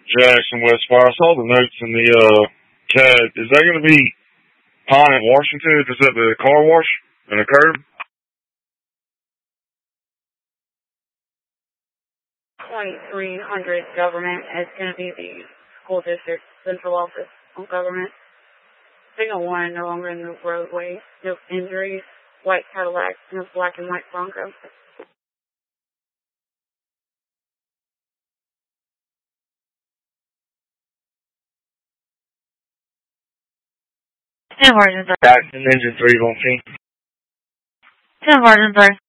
Jackson, West Fire. I saw the notes in the CAD. Is that going to be Pine and Washington? Is that the car wash and a curb? 2300 government is going to be the school district central office on government. Signal 1 no longer in the roadway. No injuries. White Cadillac and a black and white Bronco. 10 Virgin 3. Jackson, engine 3 on scene. 10 Virgin 3.